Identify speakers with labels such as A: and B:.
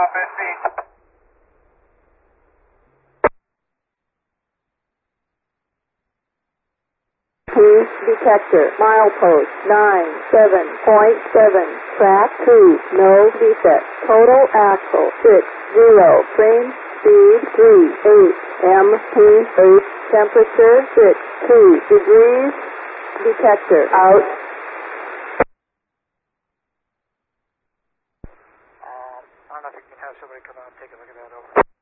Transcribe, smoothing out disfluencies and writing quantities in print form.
A: 50.
B: Cruise detector, milepost 97.7, track 2, no defect, total axle 60, frame speed 38, MP8, temperature 62 degrees, detector out.
A: I don't know if you can have somebody come out and take a look at that over.